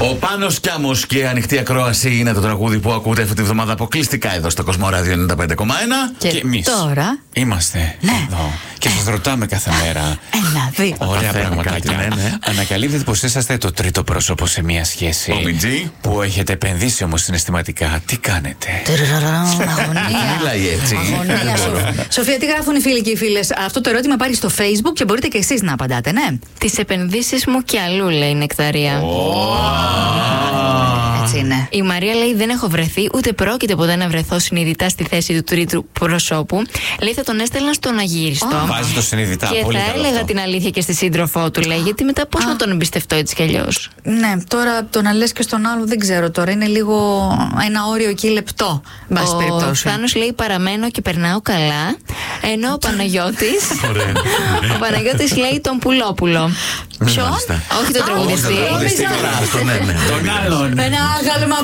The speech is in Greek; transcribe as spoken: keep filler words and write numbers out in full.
Ο Πάνος Κιάμος και Ανοιχτή Ακρόαση είναι το τραγούδι που ακούτε αυτή τη βδομάδα αποκλειστικά εδώ στο Κοσμοράδιο ενενήντα πέντε κόμμα ένα. Και, και εμείς τώρα είμαστε ναι. εδώ και σας ρωτάμε κάθε μέρα. Ένα, δύο. Ωραία πραγματάκια. Ναι, ναι. Ανακαλύπτετε πως είσαστε το τρίτο πρόσωπο σε μια σχέση που έχετε επενδύσει όμως συναισθηματικά. Τι κάνετε? Μιλάει έτσι. Σοφία, τι γράφουν οι φίλοι και οι φίλες? Αυτό το ερώτημα πάρει στο Facebook και μπορείτε και εσείς να απαντάτε, ναι. Τις επενδύσεις μου και αλλού, λέει η Νεκταρία. Έτσι είναι. Η Μαρία λέει: δεν έχω βρεθεί, ούτε πρόκειται ποτέ να βρεθώ συνειδητά στη θέση του τρίτου προσώπου. Λέει: θα τον έστελνα στον αγύριστο. Βάζει το συνειδητά. Και πολύ θα καλό έλεγα αυτό. την αλήθεια και στη σύντροφό του, λέει. Γιατί μετά πώς να τον εμπιστευτώ έτσι κι αλλιώς? Ναι, τώρα το να λες και στον άλλο δεν ξέρω τώρα. Είναι λίγο ένα όριο εκεί λεπτό. Ο Θάνος λέει: παραμένω και περνάω καλά. Ενώ ο Παναγιώτης. Ο Παναγιώτης λέει: τον Πουλόπουλο. Ποιον? Όχι τον τραγουδιστή. Τον άλλον. Ένα άγαλμα